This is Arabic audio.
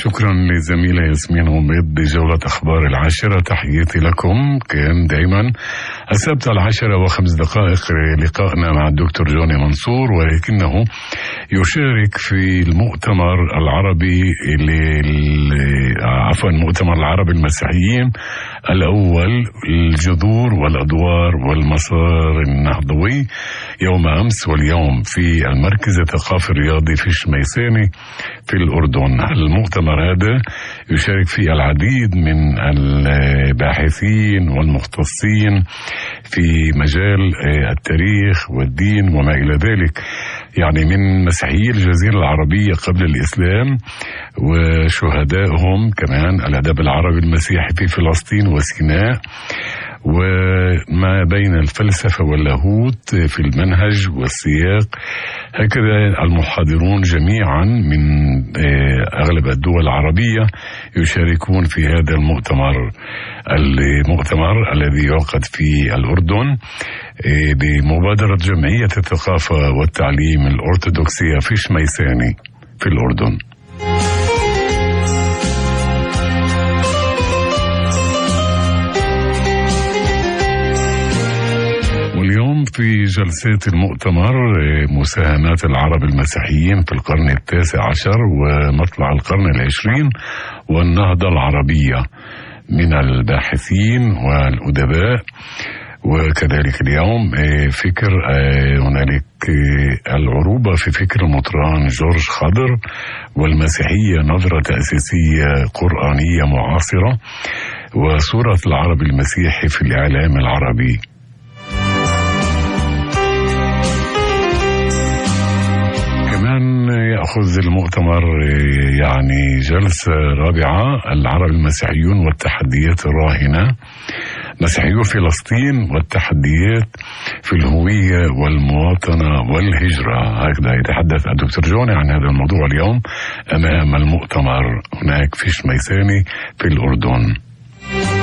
شكرا لزميلة ياسمين غميد بجولة أخبار العاشرة. تحياتي لكم. كان دائما السبت 10:05 لقائنا مع الدكتور جوني منصور، ولكنه يشارك في المؤتمر العربي مؤتمر العرب المسيحيين الأول، الجذور والأدوار والمسار النهضوي، يوم أمس واليوم في المركز الثقافي الرياضي في شميساني في الأردن. المؤتمر هذا يشارك فيه العديد من الباحثين والمختصين في مجال التاريخ والدين وما إلى ذلك، يعني من مسيحيي الجزيرة العربية قبل الإسلام وشهدائهم، كمان الأدب العربي المسيحي في فلسطين وسيناء، وما بين الفلسفة واللاهوت في المنهج والسياق. هكذا المحاضرون جميعا من أغلب الدول العربية يشاركون في هذا المؤتمر الذي يعقد في الأردن بمبادرة جمعية الثقافة والتعليم الأرثوذكسية في شميساني في الأردن. واليوم في جلسات المؤتمر مساهمات العرب المسيحيين في القرن 19 ومطلع القرن 20 والنهضة العربية من الباحثين والأدباء. وكذلك اليوم فكر هنالك العروبة في فكر المطران جورج خضر والمسيحية نظرة تأسيسية قرآنية معاصرة، وصورة العرب المسيحي في الإعلام العربي. كمان يأخذ المؤتمر يعني جلسة رابعة، العرب المسيحيون والتحديات الراهنة، مسيحيو فلسطين والتحديات في الهوية والمواطنة والهجرة. هكذا يتحدث الدكتور جوني عن هذا الموضوع اليوم أمام المؤتمر هناك في شميساني في الأردن.